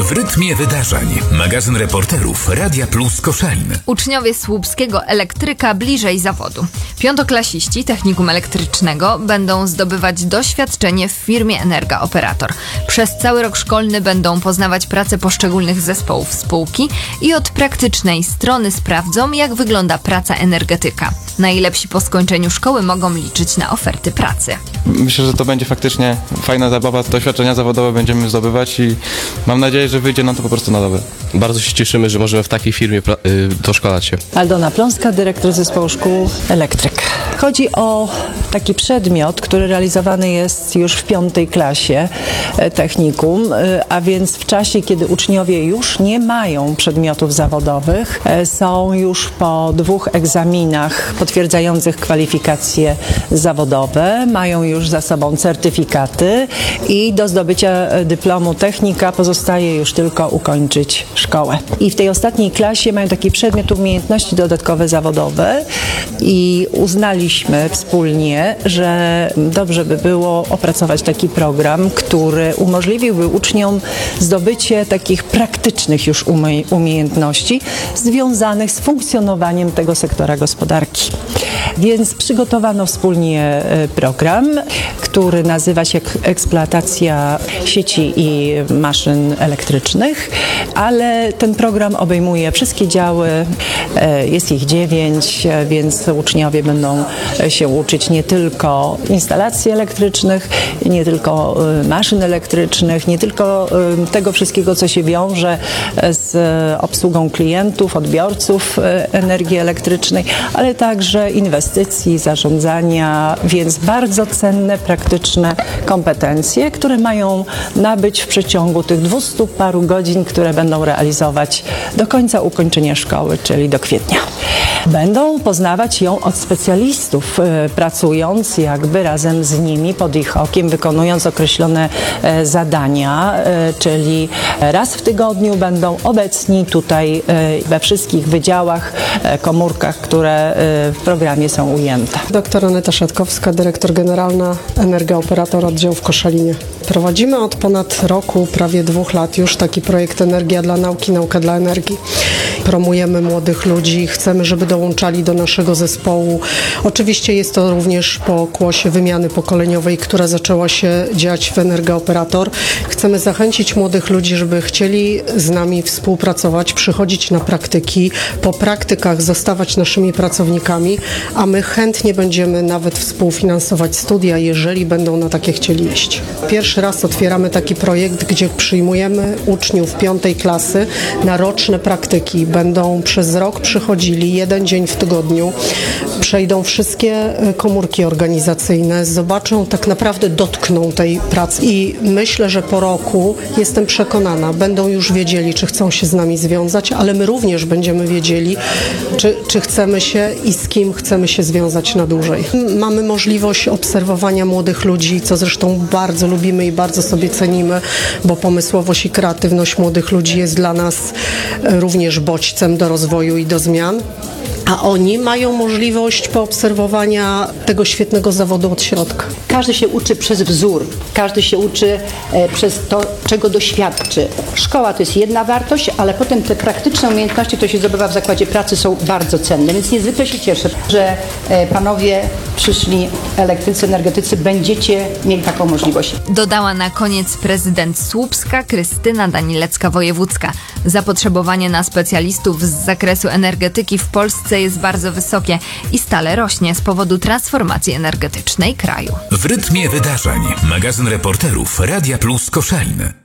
W rytmie wydarzeń. Magazyn reporterów Radia Plus Koszalin. Uczniowie słupskiego elektryka bliżej zawodu. Piątoklasiści technikum elektrycznego będą zdobywać doświadczenie w firmie Energa-Operator. Przez cały rok szkolny będą poznawać pracę poszczególnych zespołów spółki i od praktycznej strony sprawdzą, jak wygląda praca energetyka. Najlepsi po skończeniu szkoły mogą liczyć na oferty pracy. Myślę, że to będzie faktycznie fajna zabawa, doświadczenia zawodowe będziemy zdobywać i mam nadzieję, że wyjdzie nam to po prostu na dobre. Bardzo się cieszymy, że możemy w takiej firmie doszkolać się. Aldona Pląska, dyrektor zespołu szkół Elektryk. Chodzi o taki przedmiot, który realizowany jest już w 5. klasie technikum, a więc w czasie, kiedy uczniowie już nie mają przedmiotów zawodowych, są już po 2 egzaminach potwierdzających kwalifikacje zawodowe, mają już za sobą certyfikaty i do zdobycia dyplomu technika pozostaje już tylko ukończyć szkołę. I w tej ostatniej klasie mają taki przedmiot umiejętności dodatkowe zawodowe i uznaliśmy wspólnie, że dobrze by było opracować taki program, który umożliwiłby uczniom zdobycie takich praktycznych już umiejętności związanych z funkcjonowaniem tego sektora gospodarki. Więc przygotowano wspólnie program, który nazywa się eksploatacja sieci i maszyn elektrycznych, ale ten program obejmuje wszystkie działy, jest ich 9, więc uczniowie będą się uczyć nie tylko instalacji elektrycznych, nie tylko maszyn elektrycznych, nie tylko tego wszystkiego, co się wiąże z obsługą klientów, odbiorców energii elektrycznej, ale także inwestycji, zarządzania, więc bardzo cenne, praktyczne kompetencje, które mają nabyć w przeciągu tych 200 paru godzin, które będą realizować do końca ukończenia szkoły, czyli do kwietnia. Będą poznawać ją od specjalistów, pracując jakby razem z nimi, pod ich okiem, wykonując określone zadania, czyli raz w tygodniu będą obecni tutaj we wszystkich wydziałach, komórkach, które w programie są ujęte. Doktor Aneta Szatkowska, dyrektor generalna Energa-Operator oddział w Koszalinie. Prowadzimy od ponad roku, prawie 2 lat już taki projekt Energia dla nauki, nauka dla energii. Promujemy młodych ludzi, chcemy, żeby dołączali do naszego zespołu. Oczywiście jest to również po pokłosie wymiany pokoleniowej, która zaczęła się dziać w Energa-Operator. Chcemy zachęcić młodych ludzi, żeby chcieli z nami współpracować, przychodzić na praktyki, po praktykach zostawać naszymi pracownikami, a my chętnie będziemy nawet współfinansować studia, jeżeli będą na takie chcieli iść. Pierwszy raz otwieramy taki projekt, gdzie przyjmujemy uczniów 5. klasy na roczne praktyki. Będą przez rok przychodzili 1 dzień w tygodniu, przejdą wszystkie komórki organizacyjne, zobaczą, tak naprawdę dotkną tej pracy i myślę, że po roku, jestem przekonana, będą już wiedzieli, czy chcą się z nami związać, ale my również będziemy wiedzieli, czy chcemy się i z kim chcemy się związać na dłużej. Mamy możliwość obserwowania młodych ludzi, co zresztą bardzo lubimy i bardzo sobie cenimy, bo pomysłowość i kreatywność młodych ludzi jest dla nas również bodźcem do rozwoju i do zmian. A oni mają możliwość poobserwowania tego świetnego zawodu od środka. Każdy się uczy przez wzór, każdy się uczy przez to, czego doświadczy. Szkoła to jest jedna wartość, ale potem te praktyczne umiejętności, które się zdobywa w zakładzie pracy, są bardzo cenne. Więc niezwykle się cieszę, że panowie przyszli elektrycy, energetycy, będziecie mieli taką możliwość. Dodała na koniec prezydent Słupska Krystyna Danilecka-Wojewódzka. Zapotrzebowanie na specjalistów z zakresu energetyki w Polsce jest bardzo wysokie i stale rośnie z powodu transformacji energetycznej kraju. W rytmie wydarzeń. Magazyn reporterów Radia Plus Koszalin.